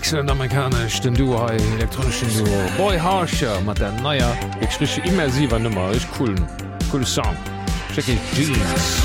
excellent amerikasch den Duo elektronischen Duo Boy Harsher mat der naier extrische immersiver Nummer ich coolen Song Check it Jeans.